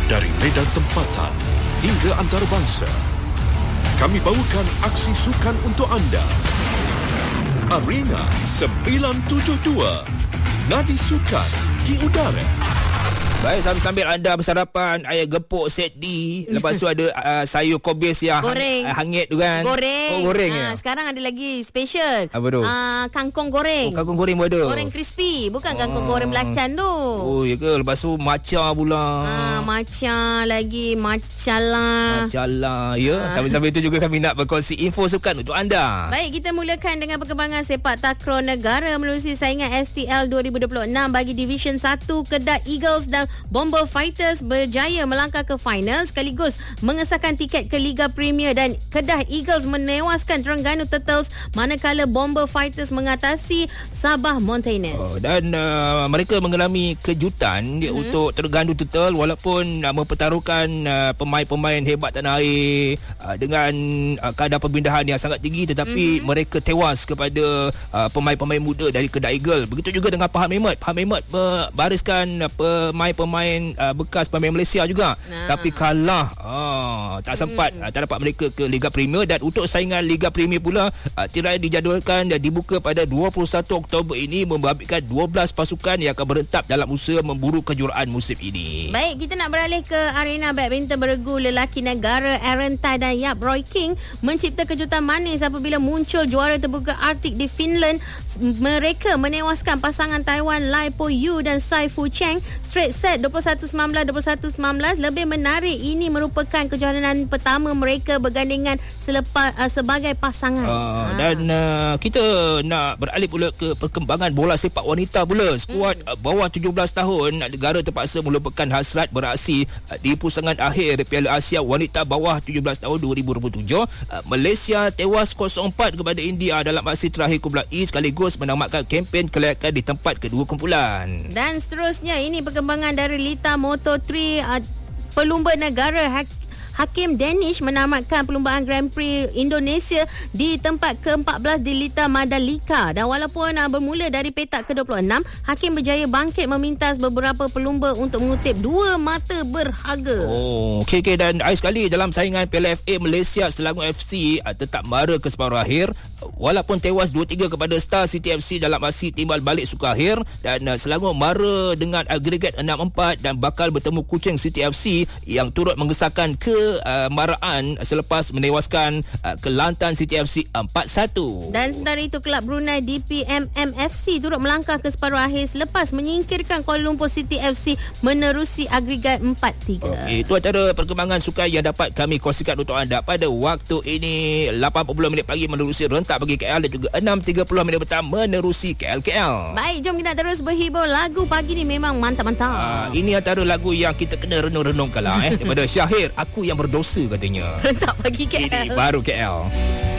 Dari medan tempatan hingga antarabangsa, kami bawakan aksi sukan untuk anda. Arena 972, nadi sukan di udara. Baik, sambil anda bersarapan ayam gepuk set D. Lepas tu ada sayur kobis yang hangit tu kan. Goreng. Ya. Sekarang ada lagi special. Apa tu? Kangkung goreng. Kangkung goreng pun ada. Goreng crispy. Bukan kangkung goreng belacan tu. Oh, ya ke? Lepas tu maca pula. Maca lagi. Macala. Ya. Sambil-sambil tu juga kami nak berkongsi info sukan untuk anda. Baik, kita mulakan dengan perkembangan sepak takraw negara melalui saingan STL 2026 bagi Division 1. Kedah Eagles dan Bomber Fighters berjaya melangkah ke final sekaligus mengesahkan tiket ke Liga Premier, dan Kedah Eagles menewaskan Terengganu Turtles manakala Bomber Fighters mengatasi Sabah Mountaineers. Dan mereka mengalami kejutan untuk Terengganu Turtles walaupun mempertaruhkan pemain-pemain hebat tanah air dengan kadar perpindahan yang sangat tinggi, tetapi mereka tewas kepada pemain-pemain muda dari Kedah Eagles. Begitu juga dengan Pahang Mehmet bariskan pemain bekas pemain Malaysia juga, tapi kalah, tak sempat, tak dapat mereka ke Liga Premier. Dan untuk saingan Liga Premier pula tirai dijadualkan dan dibuka pada 21 Oktober ini, membabitkan 12 pasukan yang akan berentap dalam usaha memburu kejuaraan musim ini. Baik, kita nak beralih ke arena badminton beregu lelaki negara. Aaron Tai dan Yap Roy King mencipta kejutan manis apabila muncul juara terbuka Arctic di Finland. Mereka menewaskan pasangan Taiwan Lai Po Yu dan Sai Fu Cheng straight set 21-19, 21-19. Lebih menarik, ini merupakan kejohanan pertama mereka bergandingan sebagai pasangan. Dan kita nak beralih pula ke perkembangan bola sepak wanita pula. Skuad bawah 17 tahun negara terpaksa melupakan hasrat beraksi di pusangan akhir Piala Asia Wanita bawah 17 tahun 2027. Malaysia tewas 0-4 kepada India dalam aksi terakhir Kumpulan E sekaligus menamatkan kempen kelayakan di tempat kedua kumpulan. Dan seterusnya, ini perkembangan dari Lita Moto3. Pelumba negara Hakim Danish menamatkan perlumbaan Grand Prix Indonesia di tempat ke-14 di Lita Madalika. Dan walaupun bermula dari petak ke-26, Hakim berjaya bangkit memintas beberapa pelumba untuk mengutip 2 mata berharga. KK dan ais sekali dalam saingan Piala FA Malaysia, Selangor FC tetap mara ke separuh akhir walaupun tewas 2-3 kepada Star City FC dalam aksi timbal balik suka akhir. Dan Selangor mara dengan agregat 6-4 dan bakal bertemu Kuching City FC yang turut mengesahkan kemaraan selepas menewaskan Kelantan City FC 4-1. Dan sementara itu, kelab Brunei DPMM FC turut melangkah ke separuh akhir selepas menyingkirkan Kuala Lumpur City FC menerusi agregat 4-3. Itu antara perkembangan sukan yang dapat kami kongsikan untuk anda pada waktu ini. 8:40 minit pagi menerusi rentak bagi KL dan juga 6:30 minit petang menerusi KL. Baik, jom kita terus berhibur. Lagu pagi ni memang mantap-mantap. Ini antara lagu yang kita kena renung-renungkan lah daripada Syahir, Aku Yang Berdosa katanya. Tak bagi KL. Ini baru KL.